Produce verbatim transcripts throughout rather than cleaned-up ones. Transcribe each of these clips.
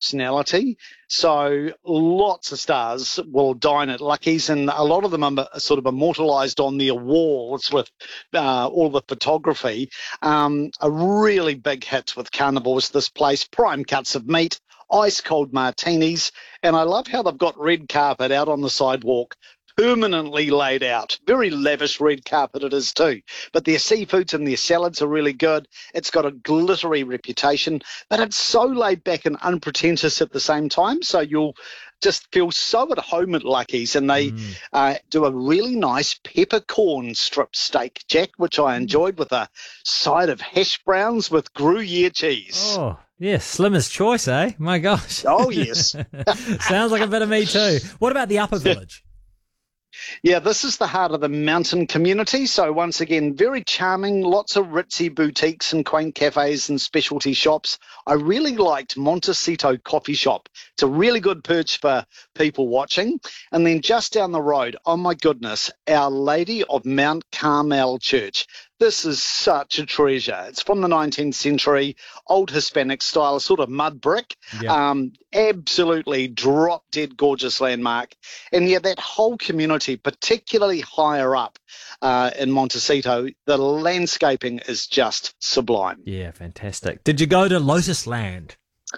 personality. So lots of stars will dine at Lucky's, and a lot of them are sort of immortalised on their walls with uh, all the photography. Um, a really big hit with carnivores, this place, prime cuts of meat, ice cold martinis, and I love how they've got red carpet out on the sidewalk, permanently laid out. Very lavish red carpet it is too. But their seafoods and their salads are really good. It's got a glittery reputation, but it's so laid back and unpretentious at the same time. So you'll just feel so at home at Lucky's. And they mm. uh, do a really nice peppercorn strip steak, Jack, which I enjoyed, with a side of hash browns with Gruyere cheese. Oh, yes, Slimmer's choice, eh? My gosh. Oh, yes. Sounds like a bit of me too. What about the Upper Village? Yeah, this is the heart of the mountain community. So once again, very charming, lots of ritzy boutiques and quaint cafes and specialty shops. I really liked Montecito Coffee Shop. It's a really good perch for people watching. And then just down the road, oh my goodness, Our Lady of Mount Carmel Church. This is such a treasure. It's from the nineteenth century, old Hispanic style, sort of mud brick. Yep. Um, absolutely drop-dead gorgeous landmark. And yeah, that whole community, particularly higher up uh, in Montecito, the landscaping is just sublime. Yeah, fantastic. Did you go to Lotus Land?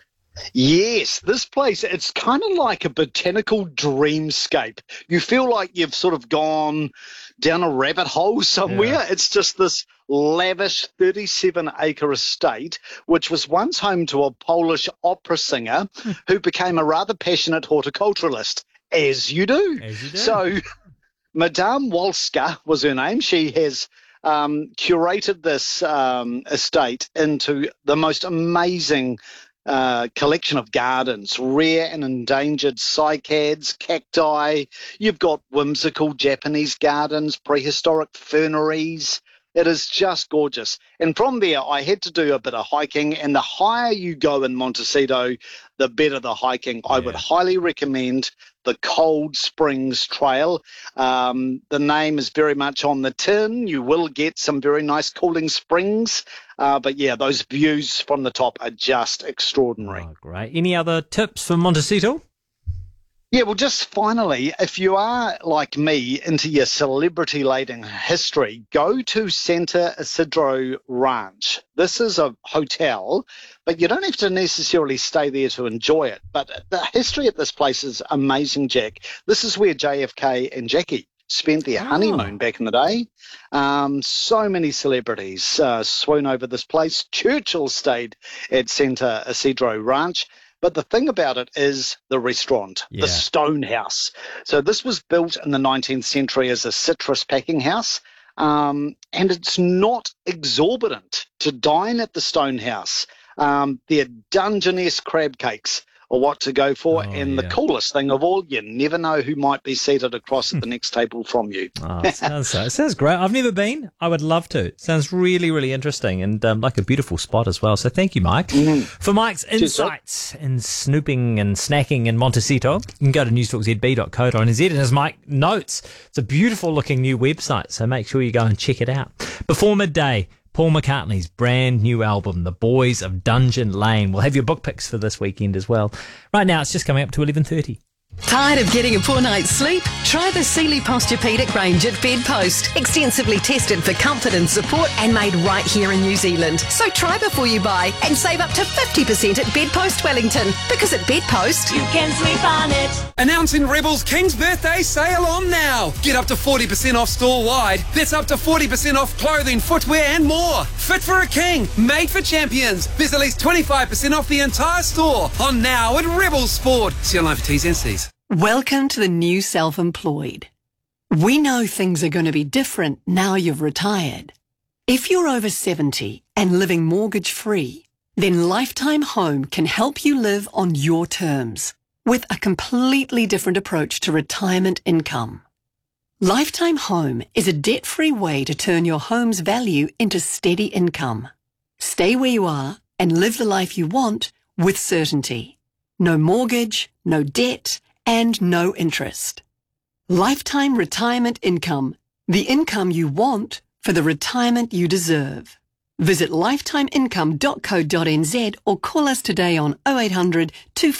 Yes, this place, it's kind of like a botanical dreamscape. You feel like you've sort of gone down a rabbit hole somewhere. Yeah. It's just this lavish thirty-seven acre estate, which was once home to a Polish opera singer who became a rather passionate horticulturalist, as you do. As you do. So Madame Walska was her name. She has um, curated this um, estate into the most amazing Uh, collection of gardens, rare and endangered cycads, cacti. You've got whimsical Japanese gardens, prehistoric ferneries. It is just gorgeous. And from there, I had to do a bit of hiking, and the higher you go in Montecito, the better the hiking. Yeah. I would highly recommend the Cold Springs Trail. Um, the name is very much on the tin. You will get some very nice cooling springs. Uh, but yeah, those views from the top are just extraordinary. Oh, great. Any other tips for Montecito? Yeah, well, just finally, if you are, like me, into your celebrity-laden history, go to Santa Isidro Ranch. This is a hotel, but you don't have to necessarily stay there to enjoy it. But the history of this place is amazing, Jack. This is where J F K and Jackie spent their oh. honeymoon back in the day. Um, so many celebrities uh, swoon over this place. Churchill stayed at Santa Isidro Ranch. But the thing about it is the restaurant, yeah. the Stone House. So this was built in the nineteenth century as a citrus packing house, um, and it's not exorbitant to dine at the Stone House. Um, their Dungeness crab cakes are what to go for, oh, and yeah. the coolest thing of all, you never know who might be seated across at the next table from you. Oh, it sounds so. It sounds great. I've never been. I would love to. It sounds really, really interesting, and um, like a beautiful spot as well. So thank you, Mike. Mm-hmm. For Mike's insights in snooping and snacking in Montecito, you can go to newstalk z b dot co dot n z, and as Mike notes, it's a beautiful looking new website, so make sure you go and check it out. Before midday, Paul McCartney's brand new album, The Boys of Dungeon Lane. We'll have your book picks for this weekend as well. Right now, it's just coming up to eleven thirty. Tired of getting a poor night's sleep? Try the Sealy Posturepedic range at Bedpost. Extensively tested for comfort and support and made right here in New Zealand. So try before you buy and save up to fifty percent at Bedpost Wellington. Because at Bedpost, you can sleep on it. Announcing Rebel's King's Birthday sale on now. Get up to forty percent off store-wide. That's up to forty percent off clothing, footwear and more. Fit for a king, made for champions. There's at least twenty-five percent off the entire store. On now at Rebel Sport. See online for T's and C's. Welcome to the new self-employed. We know things are going to be different now you've retired. If you're over seventy and living mortgage-free, then Lifetime Home can help you live on your terms with a completely different approach to retirement income. Lifetime Home is a debt-free way to turn your home's value into steady income. Stay where you are and live the life you want with certainty. No mortgage, no debt, and no interest. Lifetime retirement income. The income you want for the retirement you deserve. Visit lifetime income dot co dot n z or call us today on oh eight hundred, two